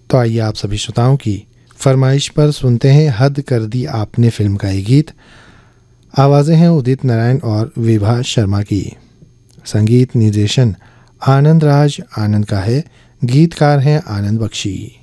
तो आइए आप सभी श्रोताओं की फरमाइश पर सुनते हैं हद कर दी आपने फिल्म का ये गीत। आवाज़ें हैं उदित नारायण और विभा शर्मा की। संगीत निर्देशन आनंद राज आनंद का है। गीतकार हैं आनंद बख्शी।